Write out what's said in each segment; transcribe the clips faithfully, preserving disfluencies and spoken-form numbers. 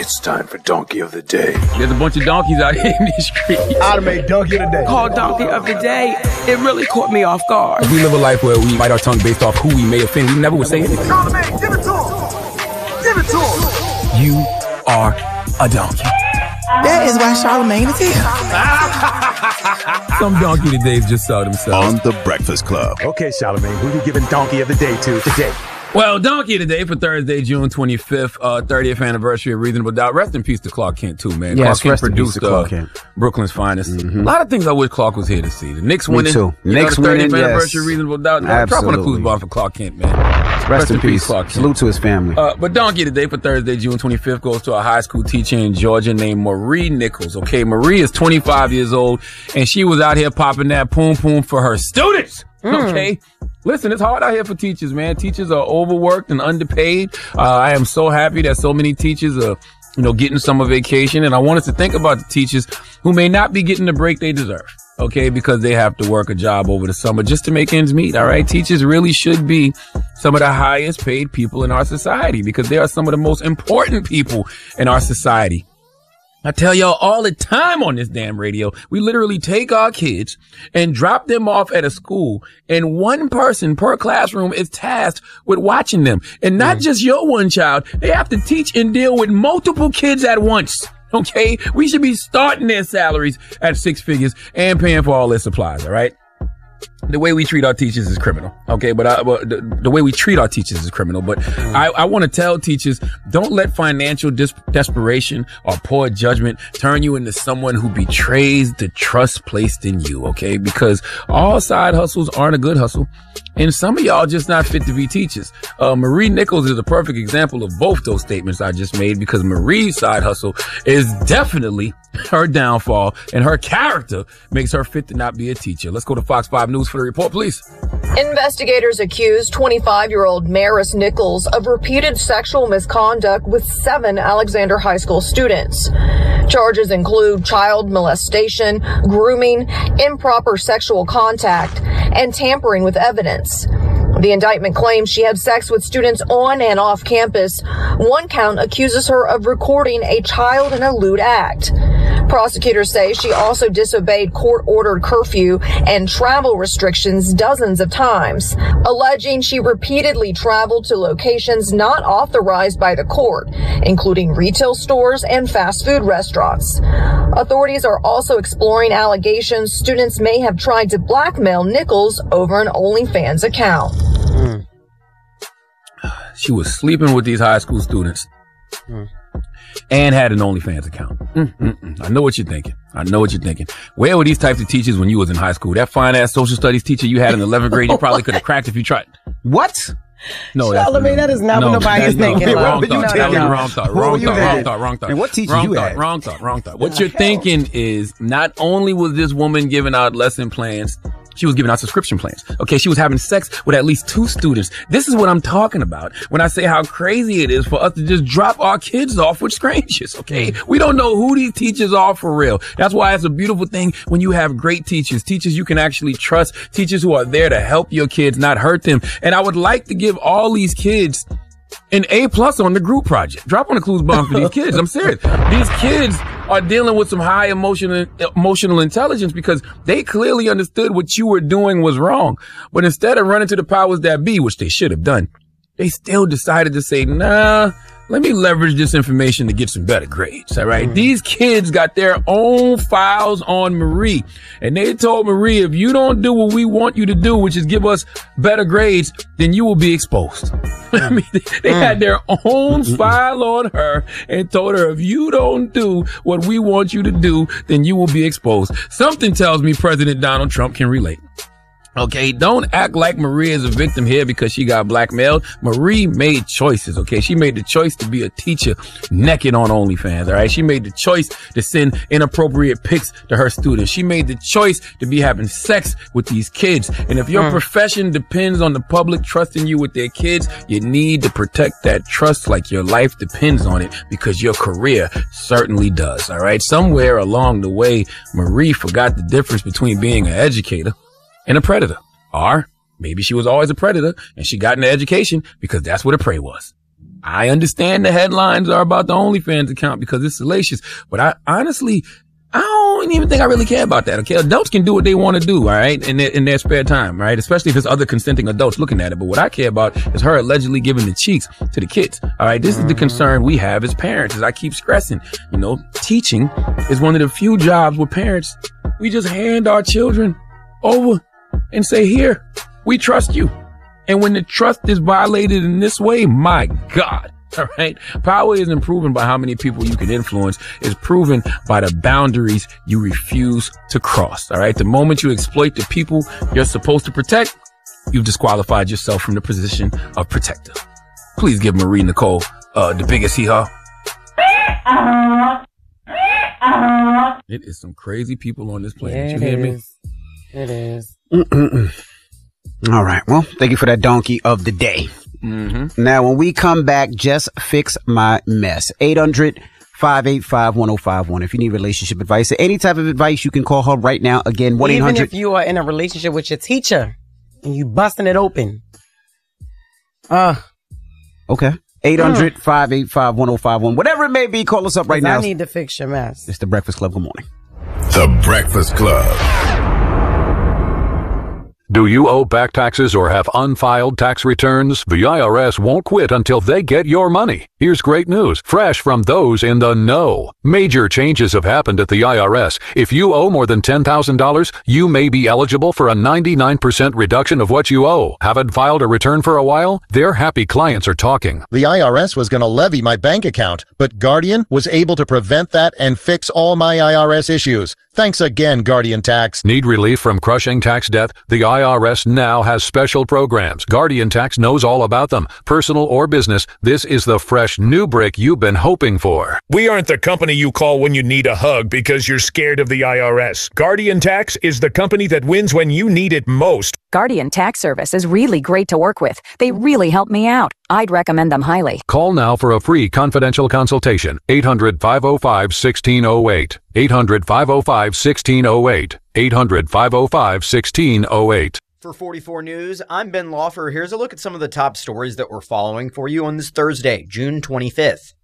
It's time for Donkey of the Day. There's a bunch of donkeys out here in these streets. I'd have made Donkey of the Day. Called Donkey of the Day. It really caught me off guard. If we live a life where we bite our tongue based off who we may offend, we never would say anything. Charlamagne, give it to him. Give it to him. You are a donkey. That is why Charlamagne is here. Some donkey todays just saw themselves. On The Breakfast Club. Okay, Charlamagne, who we giving Donkey of the Day to today? Well, donkey today for Thursday, June twenty-fifth, uh, thirtieth anniversary of Reasonable Doubt. Rest in peace to Clark Kent, too, man. Yes, Clark Kent rest in peace produced to Clark uh, Kent. Brooklyn's finest. Mm-hmm. A lot of things I wish Clark was here to see. The Knicks Me winning. too. You Knicks know, the thirtieth winning, anniversary yes. of Reasonable Doubt. Now, drop on a Absolutely. clues bomb for Clark Kent, man. Rest, Rest in peace. Clark Kent. Salute to his family. Uh, but donkey today for Thursday, June twenty-fifth goes to a high school teacher in Georgia named Marie Nichols. Okay, Marie is twenty-five years old, and she was out here popping that poom poom for her students. Mm. Okay. Listen, it's hard out here for teachers, man. Teachers are overworked and underpaid. Uh, I am so happy that so many teachers are, you know, getting summer vacation. And I want us to think about the teachers who may not be getting the break they deserve. Okay, because they have to work a job over the summer just to make ends meet. All right. Teachers really should be some of the highest paid people in our society because they are some of the most important people in our society. I tell y'all all the time on this damn radio, we literally take our kids and drop them off at a school, and one person per classroom is tasked with watching them. And not mm. just your one child. They have to teach and deal with multiple kids at once. Okay? We should be starting their salaries at six figures and paying for all their supplies, all right? The way we treat our teachers is criminal. Okay, but, I, but the, the way we treat our teachers is criminal. But mm. I, I want to tell teachers, don't let financial dis- desperation or poor judgment turn you into someone who betrays the trust placed in you. Okay, because all side hustles aren't a good hustle, and some of y'all just not fit to be teachers. Uh, Marie Nichols is a perfect example of both those statements I just made because Marie's side hustle is definitely her downfall, and her character makes her fit to not be a teacher. Let's go to Fox five News for the report, please. Investigators accuse twenty-five-year-old Maris Nichols of repeated sexual misconduct with seven Alexander High School students. Charges include child molestation, grooming, improper sexual contact, and tampering with evidence. The indictment claims she had sex with students on and off campus. One count accuses her of recording a child in a lewd act. Prosecutors say she also disobeyed court-ordered curfew and travel restrictions dozens of times, alleging she repeatedly traveled to locations not authorized by the court, including retail stores and fast food restaurants. Authorities are also exploring allegations students may have tried to blackmail Nichols over an OnlyFans account. Mm. She was sleeping with these high school students. Mm. And had an OnlyFans account. Mm-mm-mm. I know what you're thinking. I know what you're thinking. Where were these types of teachers when you was in high school? That fine-ass social studies teacher you had in eleventh grade, you probably could have cracked if you tried. What? No, that's, I mean, that is not no, what nobody is no, thinking. No, Like, wrong no, thought. no, That was no. the wrong thought. What Wrong you thought. had? Wrong thought. Wrong thought. And what teacher wrong you thought, had? Wrong thought. Wrong thought. What you're thinking is not only was this woman giving out lesson plans, she was giving out subscription plans. Okay, she was having sex with at least two students. This is what I'm talking about when I say how crazy it is for us to just drop our kids off with strangers. Okay, we don't know who these teachers are for real. That's why it's a beautiful thing when you have great teachers, teachers you can actually trust, teachers who are there to help your kids, not hurt them. And I would like to give all these kids an A plus on the group project. Drop on the clues bomb for these kids. I'm serious. These kids are dealing with some high emotional emotional intelligence because they clearly understood what you were doing was wrong. But instead of running to the powers that be, which they should have done, they still decided to say, nah, let me leverage this information to get some better grades. All right. Mm. These kids got their own files on Marie, and they told Marie, if you don't do what we want you to do, which is give us better grades, then you will be exposed. I mean, they, they mm. had their own file on her and told her, if you don't do what we want you to do, then you will be exposed. Something tells me President Donald Trump can relate. Okay, don't act like Marie is a victim here because she got blackmailed. Marie made choices, okay? She made the choice to be a teacher naked on OnlyFans, all right? She made the choice to send inappropriate pics to her students. She made the choice to be having sex with these kids. And if your mm. profession depends on the public trusting you with their kids, you need to protect that trust like your life depends on it because your career certainly does, all right? Somewhere along the way, Marie forgot the difference between being an educator and a predator. Or maybe she was always a predator and she got into education because that's what a prey was. I understand the headlines are about the OnlyFans account because it's salacious, but I honestly, I don't even think I really care about that, okay? Adults can do what they want to do, all right, in their, in their spare time, right? Especially if there's other consenting adults looking at it. But what I care about is her allegedly giving the cheeks to the kids, all right? This is the concern we have as parents, as I keep stressing. You know, teaching is one of the few jobs where parents, we just hand our children over and say, here, we trust you. And when the trust is violated in this way, my God. All right. Power isn't proven by how many people you can influence. It's proven by the boundaries you refuse to cross. All right. The moment you exploit the people you're supposed to protect, you've disqualified yourself from the position of protector. Please give Marie Nicole uh, the biggest hee-haw. It is some crazy people on this planet. Yeah, you hear it me? is. It is. Mm-mm-mm. All right. Well, thank you for that donkey of the day. Mm-hmm. Now, when we come back, just fix my mess. eight hundred, five eight five, one oh five one. If you need relationship advice or any type of advice, you can call her right now. Again, one eight hundred. Even if you are in a relationship with your teacher and you busting it open. Uh. Okay. eight hundred, five eight five, one oh five one. Whatever it may be, call us up right now. I need to fix your mess. It's The Breakfast Club. Good morning. The Breakfast Club. Do you owe back taxes or have unfiled tax returns? The I R S won't quit until they get your money. Here's great news, fresh from those in the know. Major changes have happened at the I R S. If you owe more than ten thousand dollars, you may be eligible for a ninety-nine percent reduction of what you owe. Haven't filed a return for a while? Their happy clients are talking. The I R S was going to levy my bank account, but Guardian was able to prevent that and fix all my I R S issues. Thanks again, Guardian Tax. Need relief from crushing tax debt? The I R S now has special programs. Guardian Tax knows all about them. Personal or business, this is the fresh new brick you've been hoping for. We aren't the company you call when you need a hug because you're scared of the I R S. Guardian Tax is the company that wins when you need it most. Guardian Tax Service is really great to work with. They really help me out. I'd recommend them highly. Call now for a free confidential consultation. eight hundred, five oh five, one six oh eight. eight hundred, five oh five, one six oh eight. eight hundred, five oh five, one six oh eight. For forty-four News, I'm Ben Laufer. Here's a look at some of the top stories that we're following for you on this Thursday, June twenty-fifth.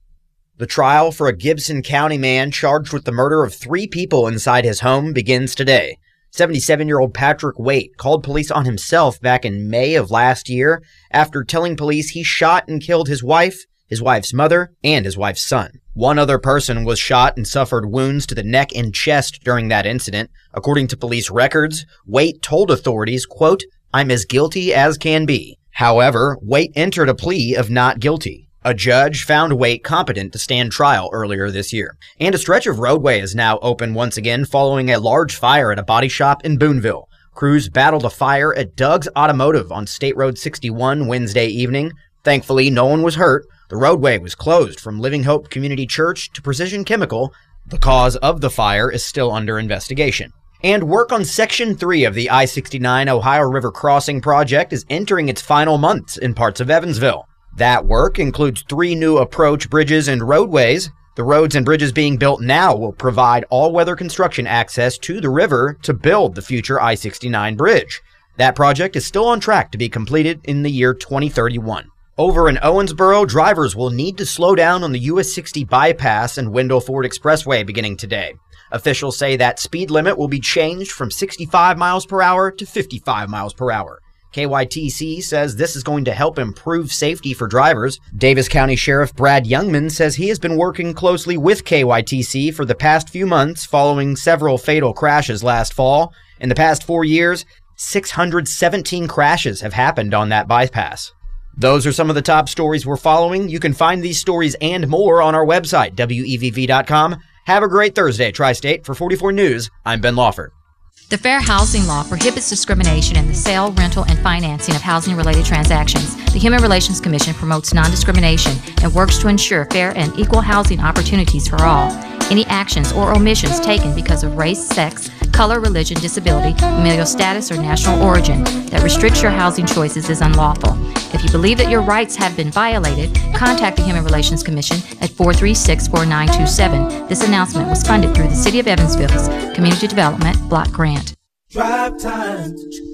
The trial for a Gibson County man charged with the murder of three people inside his home begins today. seventy-seven-year-old Patrick Waite called police on himself back in May of last year after telling police he shot and killed his wife, his wife's mother, and his wife's son. One other person was shot and suffered wounds to the neck and chest during that incident. According to police records, Waite told authorities, quote, "I'm as guilty as can be." However, Waite entered a plea of not guilty. A judge found Waite competent to stand trial earlier this year. And a stretch of roadway is now open once again following a large fire at a body shop in Boonville. Crews battled a fire at Doug's Automotive on State Road sixty-one Wednesday evening. Thankfully, no one was hurt. The roadway was closed from Living Hope Community Church to Precision Chemical. The cause of the fire is still under investigation. And work on Section three of the I sixty-nine Ohio River Crossing project is entering its final months in parts of Evansville. That work includes three new approach bridges and roadways. The roads and bridges being built now will provide all-weather construction access to the river to build the future I sixty-nine bridge. That project is still on track to be completed in the year twenty thirty-one. Over in Owensboro, drivers will need to slow down on the U S sixty bypass and Wendell Ford Expressway beginning today. Officials say that speed limit will be changed from sixty-five miles per hour to fifty-five miles per hour. K Y T C says this is going to help improve safety for drivers. Davis County Sheriff Brad Youngman says he has been working closely with K Y T C for the past few months following several fatal crashes last fall. In the past four years, six hundred seventeen crashes have happened on that bypass. Those are some of the top stories we're following. You can find these stories and more on our website, W E V V dot com. Have a great Thursday, Tri-State. For forty-four News, I'm Ben Laufer. The Fair Housing Law prohibits discrimination in the sale, rental, and financing of housing-related transactions. The Human Relations Commission promotes non-discrimination and works to ensure fair and equal housing opportunities for all. Any actions or omissions taken because of race, sex, color, religion, disability, familial status, or national origin that restricts your housing choices is unlawful. If you believe that your rights have been violated, contact the Human Relations Commission at four three six, four nine two seven. This announcement was funded through the City of Evansville's Community Development Block Grant. Drive time.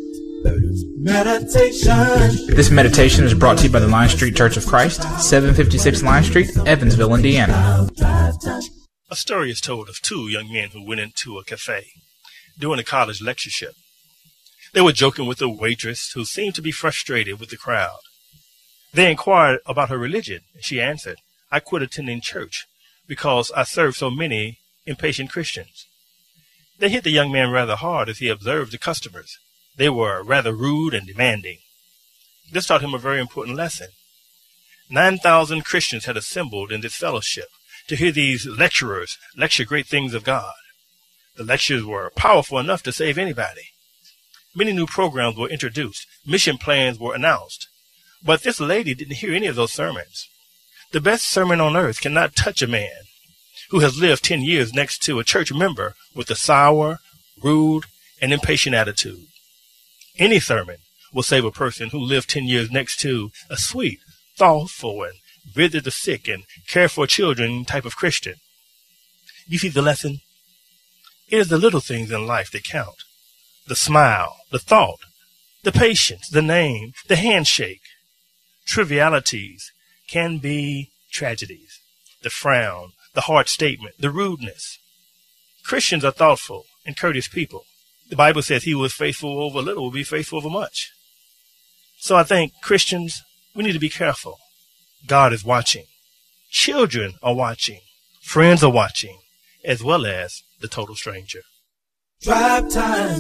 Meditation. This meditation is brought to you by the Lion Street Church of Christ, seven fifty-six Lion Street, Evansville, Indiana. A story is told of two young men who went into a cafe during a college lectureship. They were joking with a waitress who seemed to be frustrated with the crowd. They inquired about her religion. She answered, "I quit attending church because I serve so many impatient Christians." They hit the young man rather hard as he observed the customers. They were rather rude and demanding. This taught him a very important lesson. nine thousand Christians had assembled in this fellowship to hear these lecturers lecture great things of God. The lectures were powerful enough to save anybody. Many new programs were introduced. Mission plans were announced. But this lady didn't hear any of those sermons. The best sermon on earth cannot touch a man who has lived ten years next to a church member with a sour, rude, and impatient attitude. Any sermon will save a person who lived ten years next to a sweet, thoughtful, and visit the sick and care for children type of Christian. You see the lesson? It is the little things in life that count. The smile, the thought, the patience, the name, the handshake. Trivialities can be tragedies. The frown, the hard statement, the rudeness. Christians are thoughtful and courteous people. The Bible says he who is faithful over little will be faithful over much. So I think Christians, we need to be careful. God is watching. Children are watching. Friends are watching, as well as the total stranger. Drive time.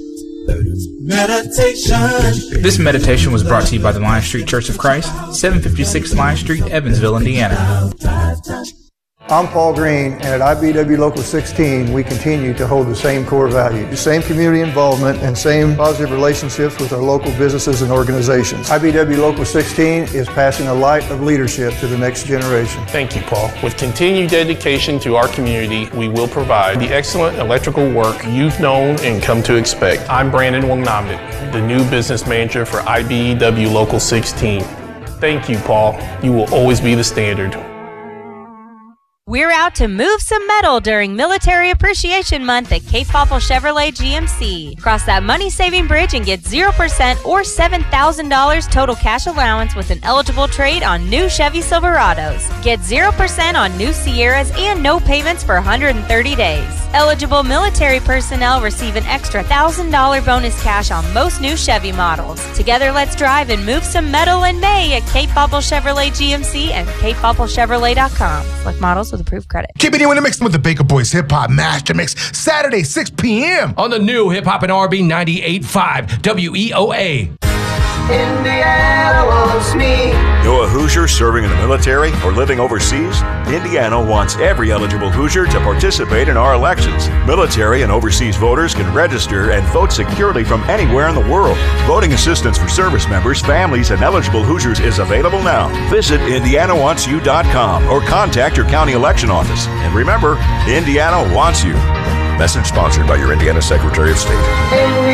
Meditation. This meditation was brought to you by the Lion Street Church of Christ, seven fifty-six Lion Street, Evansville, Indiana. I'm Paul Green, and at I B W Local sixteen, we continue to hold the same core values, the same community involvement, and same positive relationships with our local businesses and organizations. I B W Local sixteen is passing a light of leadership to the next generation. Thank you, Paul. With continued dedication to our community, we will provide the excellent electrical work you've known and come to expect. I'm Brandon Wangnamit, the new business manager for I B W Local sixteen. Thank you, Paul. You will always be the standard. We're out to move some metal during Military Appreciation Month at Cape Popple Chevrolet G M C. Cross that money-saving bridge and get zero percent or seven thousand dollars total cash allowance with an eligible trade on new Chevy Silverados. Get zero percent on new Sierras and no payments for one hundred thirty days. Eligible military personnel receive an extra one thousand dollars bonus cash on most new Chevy models. Together, let's drive and move some metal in May at Cape Popple Chevrolet G M C and cape popple chevrolet dot com. Select models with approved credit. Keeping you in the mix with the Baker Boys Hip Hop Master Mix, Saturday, six p.m. on the new Hip Hop and R and B ninety-eight point five W E O A. Indiana wants me. You're a Hoosier serving in the military or living overseas? Indiana wants every eligible Hoosier to participate in our elections. Military and overseas voters can register and vote securely from anywhere in the world. Voting assistance for service members, families, and eligible Hoosiers is available now. Visit indiana wants you dot com or contact your county election office. And remember, Indiana wants you. Message sponsored by your Indiana Secretary of State.